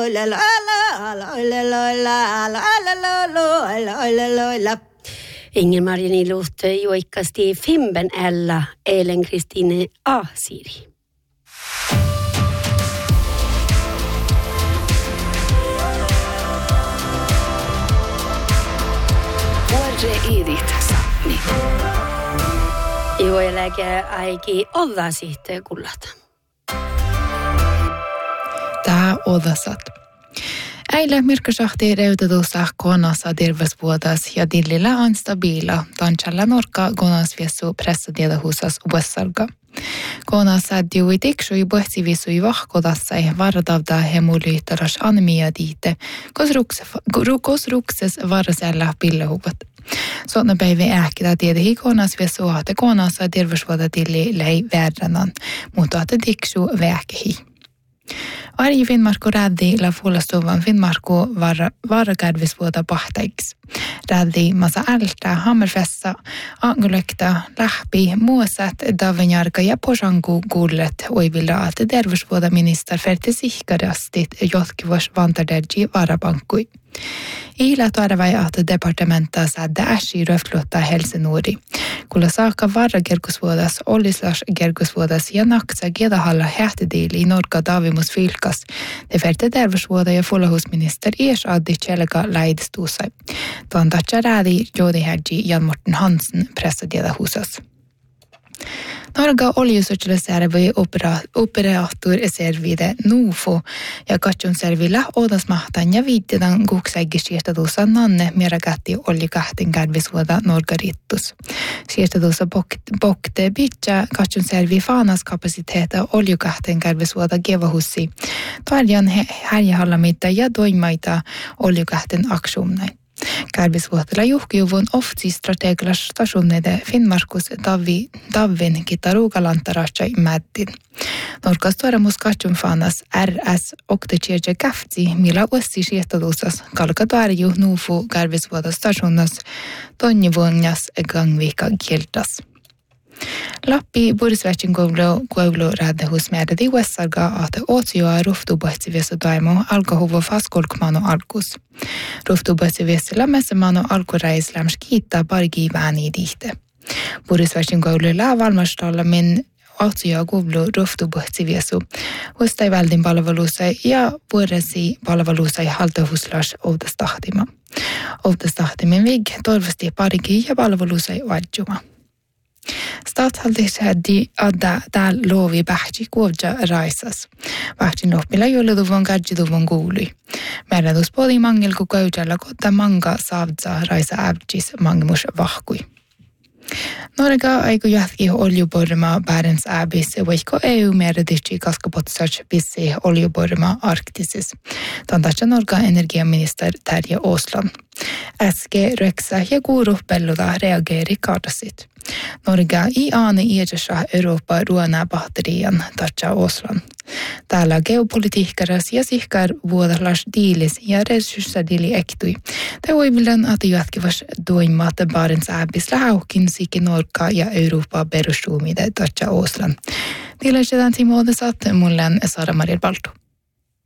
Inger-Marie Luht joikkasti Fimben Ella Elen Kristine Asiri. Vuore idit sapni. Joiläke aiki olla sitten kullata. Tää odasat. Äile Myrkösahti reutetussa konassa terveysvuotas ja dillillä on stabiila. Tanchalla norka konasviessu pressatiedohusas uudessalga. Konassa diui tiksui pohtsivisui vahkodassa varatavda hemolyytaras anemia diite, kosrukses varasella pillehuvat. Sådana päivä äkkiä tietenkin konasviessu ahte konassa terveysvuotatili lei värdanan, mutta ahte tiksu väkehi. Arji Finnmarku räddi la fullastuvan Finnmarku varakärvisvuota pahtaiks. Räddi massa ältä hammerfessa, angulekta, lähpi, muosat, davenjarka ja posanku kuullet oivilla, että terveysvuotaminister Fertti Sihkarastit jotkivos vantardergi varabankkui. Ila tarvai ahto departementa saada äsi röftluttaa Helsenuuri. Kulla saakka varagerkusvuodas, ollislas gerkusvuodas ja naksa kiedahalla hähtediili norka Davimus Fylkas. Det Fertti terveysvuota ja fullahusminister Ers Addi Tjelga läidstuusai. Tuon tatsa räädi Jodi Jan Morten Hansen pressatiedohusas. Norga oljusutselusservi operaattor servide NUFO ja katson servillä odasmahtan ja viittetan kuksaigisiertatussa nanne mierakatti oljukahten kärvisvuoda Norga rittus. Siertatussa bokte bitcha katson servi faanaskapasiteeta oljukahten kärvisvuoda kevahussi. Tarjan härjähallamitta ja toimaita oljukahten aksumnain. Kärvisvuotella juhkijuvun oftsi strategilas stationneide Finnmarkus Davvin kitaruukalantarasai mättin. Norkas toremus katson fanas RS oktetjärje käftsi, millä uussi siirtotusas kalkatuarju nuufu kärvisvuota stationas tonnivuonjas gangvika kieltas. Lappi Burisvätsin koulu rädehusmääredi Wessarga ahte ootsioa ruftubohtsiviessa taimo alkohuvo faskolkmano alkus. Ruftubohtsiviessä lämmässämano alkuräisläms kiittää parigi vääni dihte. Burisvätsin koululla valmastalla min ootsioa koulu ruftubohtsiviessu. Hustai väldin palvelusai ja vuoresi palvelusai haltehuslas outastahtima. Outastahtimen vig torvasti parigi ja palvelusai adjuma. Staathaltis häddi adda täällä loovi pähti kuovja raisas. Pähtin loppilla jouluduvon gadjiduvon kuului. Määrätus poli mangel ku kaujalla kotta manga saavtsa raisa äbjis mangimus vahkui. Norga aiku jatki oljuborma Barents äbis vaikka EU määrätisi kaskapotsas pissi oljuborma Arktisis. Tantatsa Norga energiaminister Terje Åsland. Äske röksä ja kuuru pelluta reageeri kaadasit. Norga i aane iedessä Eurooppa ruona batterian tatsa Åsland. Täällä geopolitiikkaras ja sihkar vuodalas diilis ja resurssadili ektui. Te oivillan ati jatkivas doimaat Barents äbis lähaukin sikin Norga ja Eurooppa perustuumide tatsa Åsland. Tilaisuudan Timo Odesat, mullen Sara Maria Balto.